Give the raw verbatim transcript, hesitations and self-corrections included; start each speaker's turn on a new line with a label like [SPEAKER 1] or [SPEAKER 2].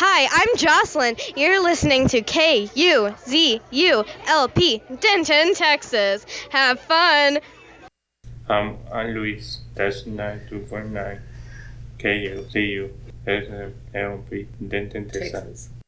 [SPEAKER 1] Hi, I'm Jocelyn. You're listening to K U Z U L P, Denton, Texas. Have fun.
[SPEAKER 2] I'm, I'm Luis. That's nine two four nine K U Z U S M L P Denton, Texas.